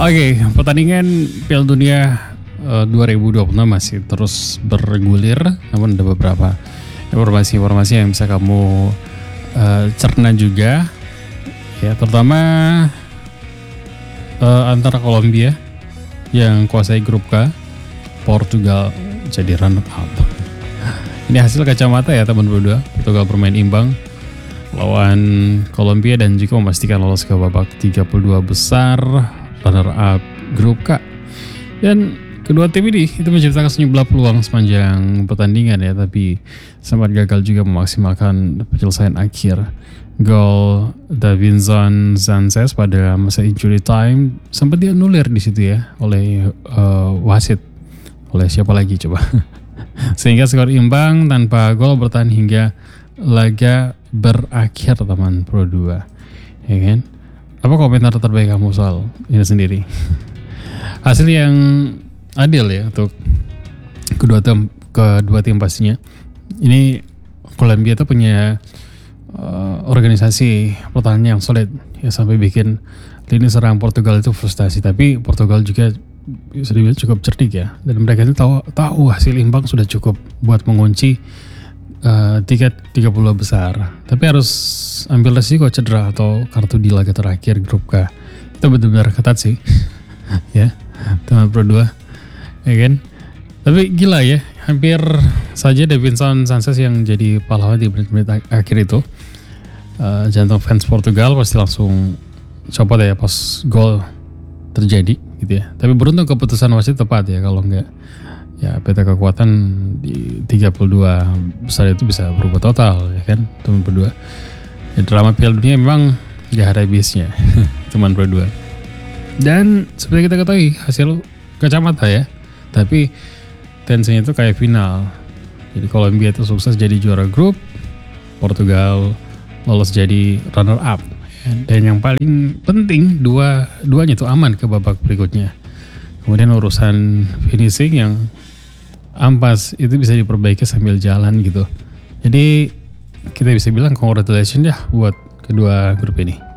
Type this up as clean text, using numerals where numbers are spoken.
Oke, pertandingan Piala Dunia 2026 masih terus bergulir, namun ada beberapa informasi-informasi yang bisa kamu cerna juga, ya, terutama antara Kolombia yang kuasai grup K, Portugal jadi runner up. Ini hasil kacamata ya teman berdua. Portugal bermain imbang lawan Kolombia dan juga memastikan lolos ke babak 32 besar runner up grup K. Dan kedua tim ini itu menciptakan sejumlah peluang sepanjang pertandingan ya, tapi sempat gagal juga memaksimalkan penyelesaian akhir. Gol Davinson Sanchez pada masa injury time sempat dianulir di situ ya oleh wasit. Oleh siapa lagi coba? Sehingga skor imbang tanpa gol bertahan hingga laga berakhir teman Pro 2. Ya kan? Apa komentar terbaik kamu soal ini sendiri? Hasil yang adil ya untuk kedua tim pastinya. Ini Kolombia tuh punya organisasi pertahanan yang solid ya, sampai bikin lini serang Portugal itu frustasi. Tapi Portugal juga sedikit cukup cerdik ya, dan mereka itu tahu hasil imbang sudah cukup buat mengunci tiket 30 besar. Tapi harus ambil resiko cedera atau kartu di laga terakhir grup K. Itu benar-benar ketat sih. Ya, teman Pro 2. Ya kan? Tapi gila ya, hampir saja Davinson Sanchez yang jadi pahlawan di menit-menit akhir itu. Jantung fans Portugal pasti langsung copot ya pas gol terjadi gitu ya. Tapi beruntung keputusan wasit tepat ya, kalau enggak ya peta kekuatan di 32 besar itu bisa berubah total ya kan, teman berdua. Ya, drama Piala Dunia memang gak ada habisnya, teman berdua. Dan seperti kita ketahui hasil kacamata ya, tapi tensinya itu kayak final. Jadi Kolombia itu sukses jadi juara grup, Portugal lolos jadi runner up. Dan yang paling penting duanya itu aman ke babak berikutnya. Kemudian urusan finishing yang ampas itu bisa diperbaiki sambil jalan gitu. Jadi kita bisa bilang congratulations ya buat kedua grup ini.